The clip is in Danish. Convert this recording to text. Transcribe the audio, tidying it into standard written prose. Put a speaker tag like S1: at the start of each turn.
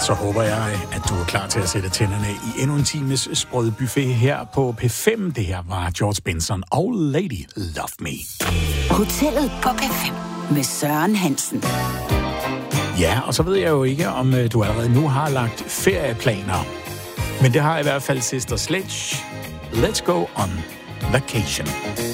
S1: så håber jeg, at du er klar til at sætte tænderne i endnu en times sprød buffet her på P5. Det her var George Benson og Lady Love Me.
S2: Hotellet på P5 med Søren Hansen.
S1: Ja, og så ved jeg jo ikke, om du allerede nu har lagt ferieplaner. Men det har i hvert fald Sister Sledge. Let's go on vacation.